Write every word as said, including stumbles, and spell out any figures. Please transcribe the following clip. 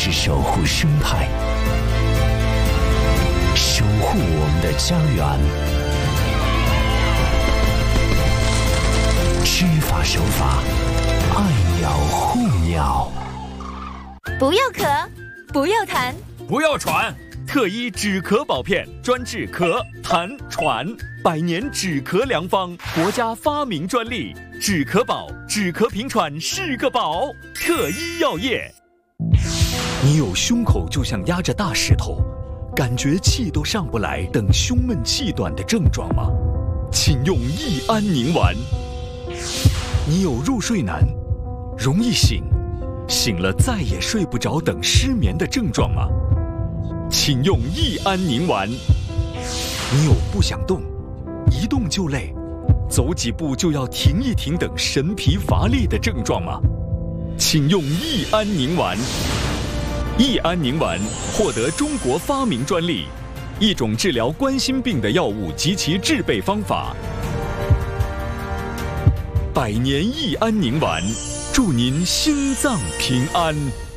就是守护生态，守护我们的家园。知法守法，爱鸟护鸟。 不要咳，不要痰， 不要喘。特医止咳宝片，专治咳、痰、喘，百年止咳良方，国家发明专利。止咳宝，止咳平喘是个宝。特医药业。 你有胸口就像压着大石头，感觉气都上不来等胸闷气短的症状吗？请用益安宁丸。你有入睡难，容易醒，醒了再也睡不着等失眠的症状吗？请用益安宁丸。你有不想动，一动就累，走几步就要停一停等神疲乏力的症状吗？请用益安宁丸。益安宁丸获得中国发明专利，一种治疗冠心病的药物及其制备方法。百年益安宁丸，祝您心脏平安。